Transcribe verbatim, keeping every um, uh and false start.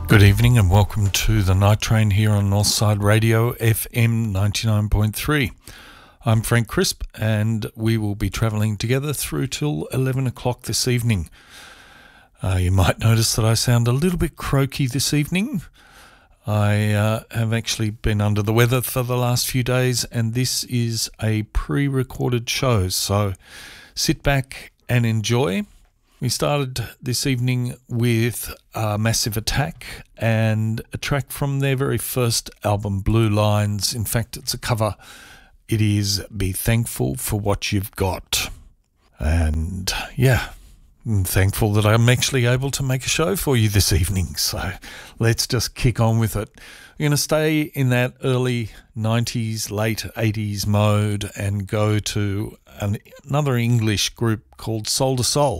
Good evening and welcome to the Night Train here on Northside Radio F M ninety-nine point three. I'm Frank Crisp and we will be travelling together through till eleven o'clock this evening. Uh, you might notice that I sound a little bit croaky this evening. I uh, have actually been under the weather for the last few days, and this is a pre-recorded show, so sit back and enjoy. We started this evening with uh, Massive Attack and a track from their very first album, Blue Lines. In fact, it's a cover. It is Be Thankful for What You've Got. And yeah, I'm thankful that I'm actually able to make a show for you this evening. So let's just kick on with it. We're going to stay in that early nineties, late eighties mode and go to an, another English group called Soul to Soul.